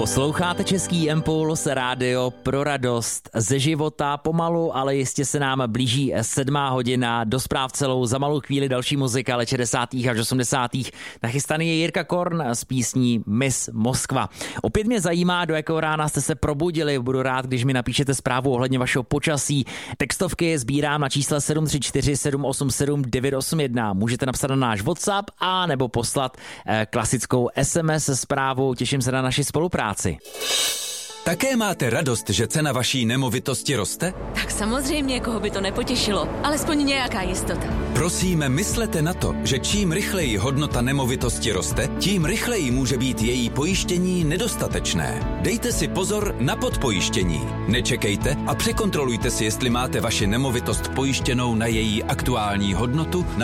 Posloucháte Český impuls, rádio pro radost ze života. Pomalu, ale jistě se nám blíží 7. hodina. Do zpráv celou za malou chvíli další muzika, ale 60. až 80. Nachystaný je Jirka Korn s písní Miss Moskva. Opět mě zajímá, do jakého rána jste se probudili. Budu rád, když mi napíšete zprávu ohledně vašeho počasí. Textovky sbírám na čísle 734 787 981. Můžete napsat na náš WhatsApp a nebo poslat klasickou SMS zprávou. Těším se na naši spolupráci. Také máte radost, že cena vaší nemovitosti roste? Tak samozřejmě, koho by to nepotěšilo. Alespoň nějaká jistota. Prosíme, myslete na to, že čím rychleji hodnota nemovitosti roste, tím rychleji může být její pojištění nedostatečné. Dejte si pozor na podpojištění. Nečekejte a překontrolujte si, jestli máte vaši nemovitost pojištěnou na její aktuální hodnotu na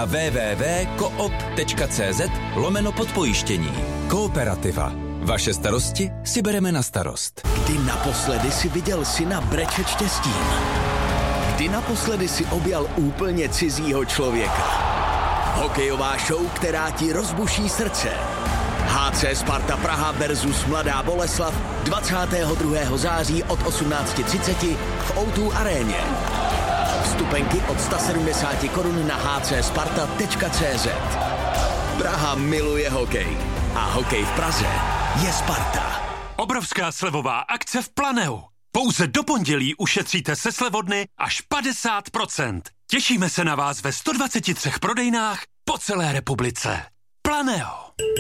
www.koop.cz/podpojištění. Kooperativa. Vaše starosti si bereme na starost. Kdy naposledy si viděl syna brečet štěstím? Kdy naposledy si objal úplně cizího člověka? Hokejová show, která ti rozbuší srdce. HC Sparta Praha versus Mladá Boleslav 22. září od 18:30 v O2 aréně. Vstupenky od 170 korun na hcsparta.cz. Praha miluje hokej. A hokej v Praze je Sparta. Obrovská slevová akce v Planeu. Pouze do pondělí ušetříte se slevodny až 50%. Těšíme se na vás ve 123 prodejnách po celé republice. Planeu.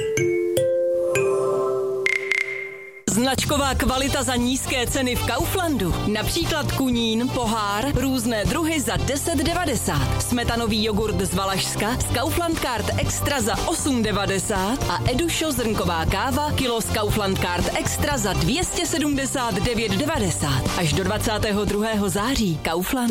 Značková kvalita za nízké ceny v Kauflandu. Například kunín, pohár, různé druhy za 10,90. Smetanový jogurt z Valašska z Kaufland Card Extra za 8,90 a Edušo zrnková káva kilo z Kaufland Card Extra za 279,90. Až do 22. září. Kaufland.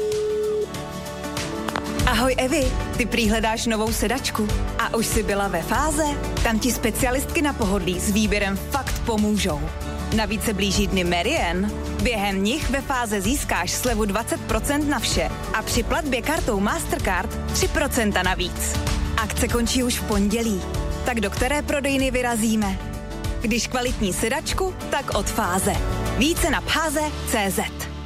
Ahoj Evi, ty prý hledáš novou sedačku. A už jsi byla ve Fáze? Tam ti specialistky na pohodlí s výběrem fakt pomůžou. Navíc se blíží dny Merian. Během nich ve Fáze získáš slevu 20% na vše a při platbě kartou Mastercard 3% navíc. Akce končí už v pondělí. Tak do které prodejny vyrazíme? Když kvalitní sedačku, tak od Fáze. Více na phaze.cz.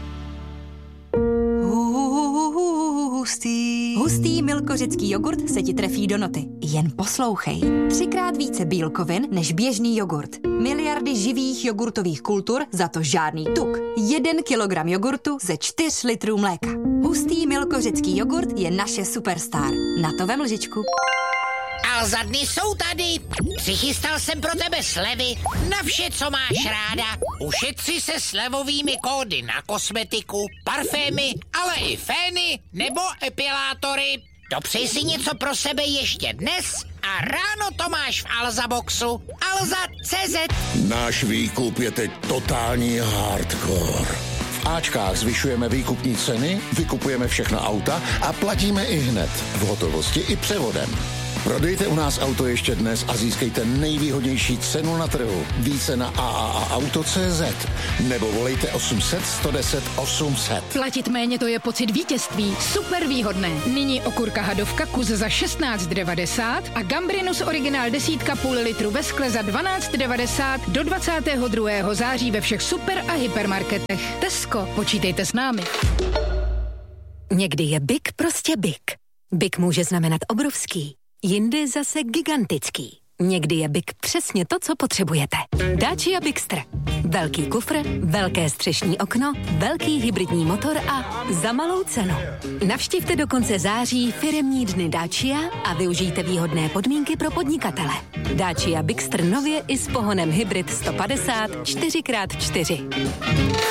Hustý milkořecký jogurt se ti trefí do noty. Jen poslouchej. 3x více bílkovin než běžný jogurt. Miliardy živých jogurtových kultur, za to žádný tuk. 1 kilogram jogurtu ze 4 litrů mléka. Hustý milkořecký jogurt je naše superstar. Na to vem lžičku. Alza, dny jsou tady. Přichystal jsem pro tebe slevy na vše, co máš ráda. Ušetři se slevovými kódy na kosmetiku, parfémy, ale i fény nebo epilátory. Dopřej si něco pro sebe ještě dnes a ráno to máš v Alza Boxu. Alza.cz. Náš výkup je teď totální hardcore. V Ačkách zvyšujeme výkupní ceny, vykupujeme všechna auta a platíme i hned. V hotovosti i převodem. Prodejte u nás auto ještě dnes a získejte nejvýhodnější cenu na trhu. Více na AAAauto.cz nebo volejte 800 110 800. Platit méně, to je pocit vítězství. Super výhodné. Nyní okurka hadovka kus za 16,90 a Gambrinus originál 10,5 litru ve skle za 12,90 do 22. září ve všech super a hypermarketech. Tesco, počítejte s námi. Někdy je big prostě big. Big může znamenat obrovský. Jindy zase gigantický. Někdy je Big přesně to, co potřebujete. Dacia Bigster. Velký kufr, velké střešní okno, velký hybridní motor a za malou cenu. Navštivte do konce září firemní dny Dacia a využijte výhodné podmínky pro podnikatele. Dacia Bigster nově i s pohonem hybrid 150 4x4.